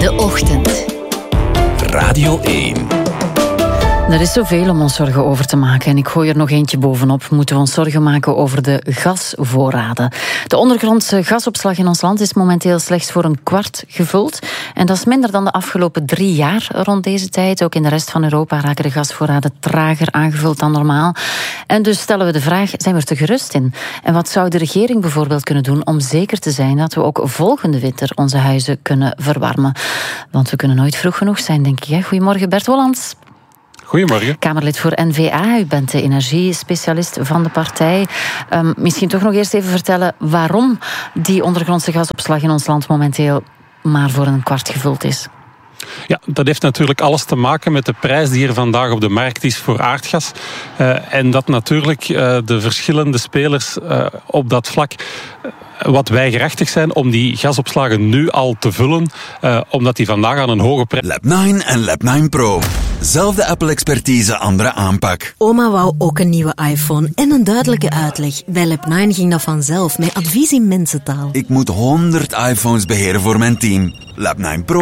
De Ochtend. Radio 1. Er is zoveel om ons zorgen over te maken. En ik gooi er nog eentje bovenop. Moeten we ons zorgen maken over de gasvoorraden. De ondergrondse gasopslag in ons land is momenteel slechts voor een kwart gevuld. En dat is minder dan de afgelopen 3 jaar rond deze tijd. Ook in de rest van Europa raken de gasvoorraden trager aangevuld dan normaal. En dus stellen we de vraag, zijn we er te gerust in? En wat zou de regering bijvoorbeeld kunnen doen om zeker te zijn dat we ook volgende winter onze huizen kunnen verwarmen? Want we kunnen nooit vroeg genoeg zijn, denk ik. Hè? Goedemorgen, Bert Wollands. Goedemorgen. Kamerlid voor N-VA, u bent de energiespecialist van de partij. Misschien toch nog eerst even vertellen waarom die ondergrondse gasopslag in ons land momenteel maar voor een kwart gevuld is. Ja, dat heeft natuurlijk alles te maken met de prijs die er vandaag op de markt is voor aardgas. En dat natuurlijk de verschillende spelers op dat vlak wat weigerachtig zijn om die gasopslagen nu al te vullen, omdat die vandaag aan een hoge prijs... Lab 9 en Lab 9 Pro. Zelfde Apple-expertise, andere aanpak. Oma wou ook een nieuwe iPhone en een duidelijke uitleg. Bij Lab 9 ging dat vanzelf, met advies in mensentaal. Ik moet 100 iPhones beheren voor mijn team. Lab 9 Pro